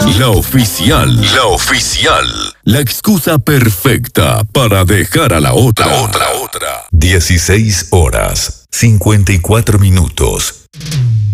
La oficial. La oficial. La excusa perfecta para dejar a la otra. 16 horas, 54 minutos.